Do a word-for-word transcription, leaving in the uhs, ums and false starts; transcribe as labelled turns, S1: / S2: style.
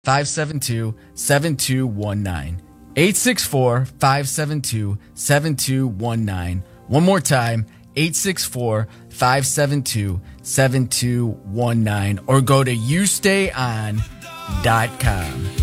S1: five seven two, seven two one nine. eight six four, five seven two, seven two one nine. One more time, eight six four, five seven two, seven two one nine. Or go to you stay on dot com.